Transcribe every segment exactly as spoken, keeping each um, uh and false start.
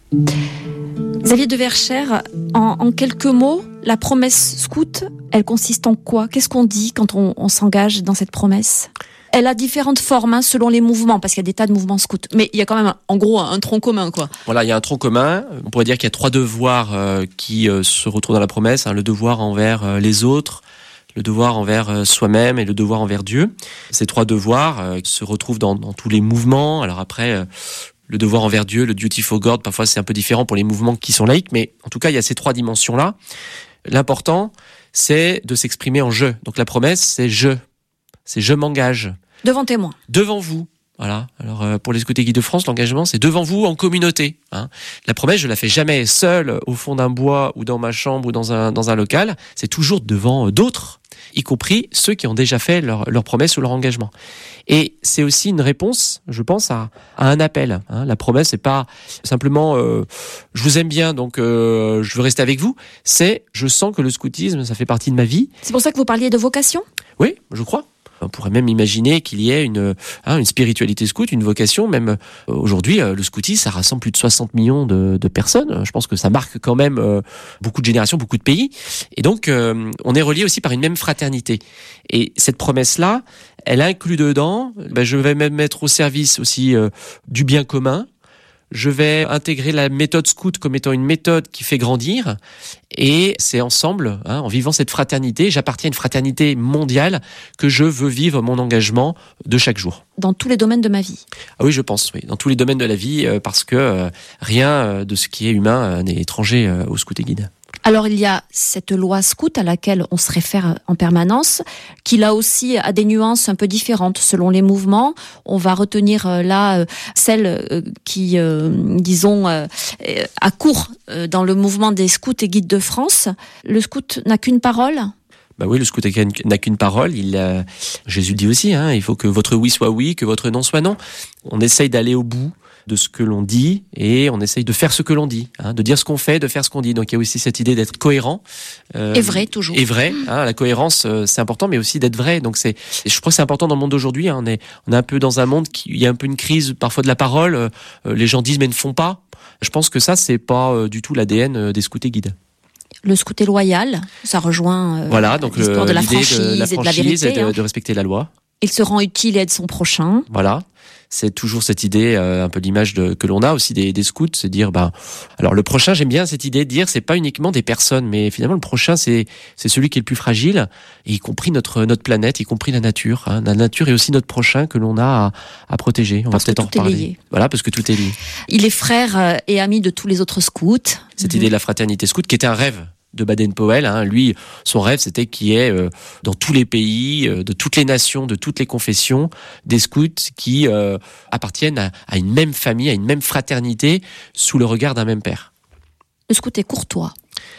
Xavier de Verchères, en, en quelques mots, la promesse scout, elle consiste en quoi ? Qu'est-ce qu'on dit quand on, on s'engage dans cette promesse ? Elle a différentes formes hein, selon les mouvements, parce qu'il y a des tas de mouvements scouts. Mais il y a quand même, en gros, un tronc commun, quoi. Voilà, il y a un tronc commun. On pourrait dire qu'il y a trois devoirs euh, qui euh, se retrouvent dans la promesse. Hein, le devoir envers euh, les autres, le devoir envers euh, soi-même et le devoir envers Dieu. Ces trois devoirs euh, se retrouvent dans, dans tous les mouvements. Alors après, euh, le devoir envers Dieu, le duty for God, parfois c'est un peu différent pour les mouvements qui sont laïques, mais en tout cas, il y a ces trois dimensions-là. L'important, c'est de s'exprimer en « je ». Donc la promesse, c'est « je ». C'est « je m'engage ». Devant témoin. Devant vous. Voilà. Alors euh, pour les scouts et guides de France, l'engagement c'est devant vous en communauté. Hein. La promesse, je la fais jamais seule au fond d'un bois ou dans ma chambre ou dans un dans un local. C'est toujours devant d'autres, y compris ceux qui ont déjà fait leur leur promesse ou leur engagement. Et c'est aussi une réponse, je pense, à, à un appel. Hein. La promesse, c'est pas simplement euh, je vous aime bien, donc euh, je veux rester avec vous. C'est je sens que le scoutisme, ça fait partie de ma vie. C'est pour ça que vous parliez de vocation ? Oui, je crois. On pourrait même imaginer qu'il y ait une, hein, une spiritualité scout, une vocation. Même euh, aujourd'hui, euh, le scoutisme, ça rassemble plus de soixante millions de, de personnes. Je pense que ça marque quand même euh, beaucoup de générations, beaucoup de pays. Et donc, euh, on est relié aussi par une même fraternité. Et cette promesse-là, elle inclut dedans, ben, je vais même mettre au service aussi euh, du bien commun. Je vais intégrer la méthode scout comme étant une méthode qui fait grandir. Et c'est ensemble, hein, en vivant cette fraternité, j'appartiens à une fraternité mondiale que je veux vivre mon engagement de chaque jour. Dans tous les domaines de ma vie ? Ah oui, je pense, oui. Dans tous les domaines de la vie, euh, parce que euh, rien euh, de ce qui est humain euh, n'est étranger euh, aux scouts et guides. Alors il y a cette loi scout à laquelle on se réfère en permanence, qui là aussi a des nuances un peu différentes selon les mouvements. On va retenir euh, là euh, celle euh, qui, euh, disons, euh, a cours euh, dans le mouvement des scouts et guides de France. Le scout n'a qu'une parole ? Bah oui, le scout n'a qu'une parole. Il, euh, Jésus dit aussi, hein, il faut que votre oui soit oui, que votre non soit non. On essaye d'aller au bout de ce que l'on dit et on essaye de faire ce que l'on dit, hein, de dire ce qu'on fait, de faire ce qu'on dit. Donc il y a aussi cette idée d'être cohérent. Euh, et vrai, toujours. Et vrai, hein, la cohérence, euh, c'est important, mais aussi d'être vrai. Donc c'est, je crois que c'est important dans le monde d'aujourd'hui. Hein, on est, on est un peu dans un monde qui, il y a un peu une crise parfois de la parole. Euh, les gens disent mais ne font pas. Je pense que ça, c'est pas euh, du tout l'A D N des scouts et guides. Le scout est loyal, ça rejoint euh, voilà, donc l'histoire le, de la franchise de la et de la vérité. Et de, hein. de respecter la loi. Il se rend utile et aide son prochain. Voilà. C'est toujours cette idée, euh, un peu l'image de, que l'on a aussi des, des scouts, c'est dire, ben, alors le prochain, j'aime bien cette idée de dire, c'est pas uniquement des personnes, mais finalement le prochain, c'est c'est celui qui est le plus fragile, et y compris notre notre planète, y compris la nature. Hein. La nature est aussi notre prochain que l'on a à, à protéger. On parce va peut-être en reparler. Lié. Voilà, parce que tout est lié. Il est frère et ami de tous les autres scouts. Cette mmh. idée de la fraternité scout, qui était un rêve de Baden-Powell, hein. Lui, son rêve, c'était qu'il y ait euh, dans tous les pays, euh, de toutes les nations, de toutes les confessions, des scouts qui euh, appartiennent à, à une même famille, à une même fraternité, sous le regard d'un même père. Le scout est courtois.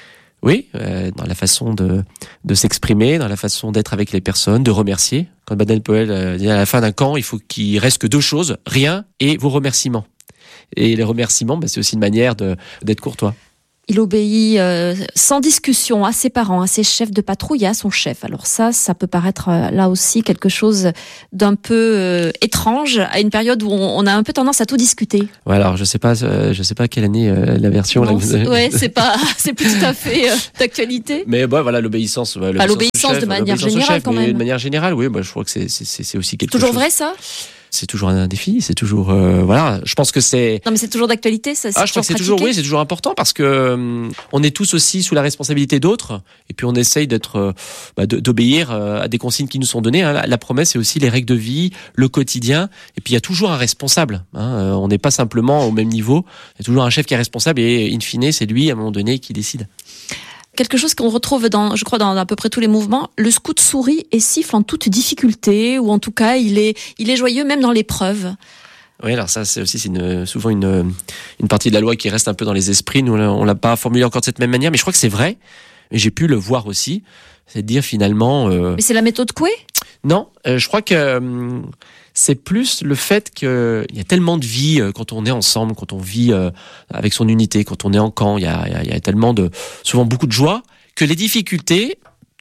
Oui, euh, dans la façon de, de s'exprimer, dans la façon d'être avec les personnes, de remercier. Quand Baden-Powell euh, dit à la fin d'un camp, il faut qu'il reste que deux choses, rien et vos remerciements. Et les remerciements, bah, c'est aussi une manière de, d'être courtois. Il obéit euh, sans discussion à ses parents, à ses chefs de patrouille et à son chef. Alors ça, ça peut paraître euh, là aussi quelque chose d'un peu euh, étrange à une période où on, on a un peu tendance à tout discuter. Ouais, alors je sais pas, euh, je sais pas quelle année euh, la version. Non, là, c'est, ouais, c'est pas, c'est plus tout à fait euh, d'actualité. Mais bah, voilà, l'obéissance, ouais, l'obéissance, bah, l'obéissance chef, de manière l'obéissance générale chef, quand mais même. De manière générale, oui, bah, je crois que c'est c'est c'est aussi quelque toujours chose. Toujours vrai ça. C'est toujours un défi, c'est toujours euh, voilà. Je pense que c'est. Non mais c'est toujours d'actualité, ça. C'est ah, je crois que c'est toujours oui, c'est toujours important parce que euh, on est tous aussi sous la responsabilité d'autres et puis on essaye d'être euh, bah, de, d'obéir euh, à des consignes qui nous sont données. Hein. La, la promesse, c'est aussi les règles de vie, le quotidien. Et puis il y a toujours un responsable. Hein. Euh, on n'est pas simplement au même niveau. Il y a toujours un chef qui est responsable et in fine, c'est lui à un moment donné qui décide. Quelque chose qu'on retrouve dans, je crois, dans à peu près tous les mouvements. Le scout sourit et siffle en toute difficulté, ou en tout cas, il est, il est joyeux même dans l'épreuve. Oui, alors ça, c'est aussi c'est une, souvent une, une partie de la loi qui reste un peu dans les esprits. Nous, on l'a pas formulé encore de cette même manière, mais je crois que c'est vrai. Et j'ai pu le voir aussi. C'est de dire finalement. Euh... Mais c'est la méthode Coué ? Non, euh, je crois que euh, c'est plus le fait qu'il y a tellement de vie euh, quand on est ensemble, quand on vit euh, avec son unité, quand on est en camp. Il y a, il y a, il y a tellement de, souvent beaucoup de joie que les difficultés,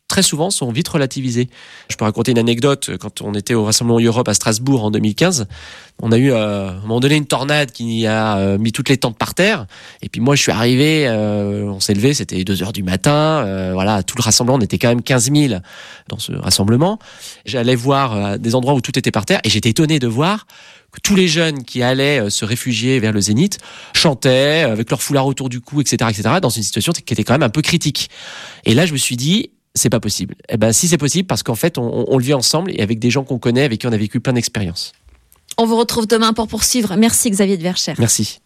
très souvent, sont vite relativisées. Je peux raconter une anecdote. Quand on était au Rassemblement Europe à Strasbourg en deux mille quinze, on a eu euh, à un moment donné une tornade qui a euh, mis toutes les tentes par terre. Et puis moi, je suis arrivé, euh, on s'est levé, c'était deux heures du matin. Euh, voilà, tout le rassemblement, on était quand même quinze mille dans ce rassemblement. J'allais voir euh, des endroits où tout était par terre et j'étais étonné de voir que tous les jeunes qui allaient se réfugier vers le Zénith chantaient avec leur foulard autour du cou, et cetera, et cetera, dans une situation qui était quand même un peu critique. Et là, je me suis dit, c'est pas possible. Eh ben, si c'est possible, parce qu'en fait, on, on le vit ensemble et avec des gens qu'on connaît, avec qui on a vécu plein d'expériences. On vous retrouve demain pour poursuivre. Merci Xavier de Verschère. Merci.